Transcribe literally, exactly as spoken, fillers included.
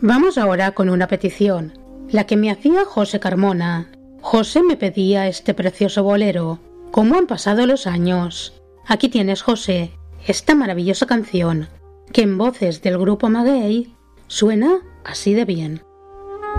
Vamos ahora con una petición, la que me hacía José Carmona. José me pedía este precioso bolero. ¿Cómo han pasado los años? Aquí tienes, José, esta maravillosa canción, que en voces del grupo Maguey suena así de bien.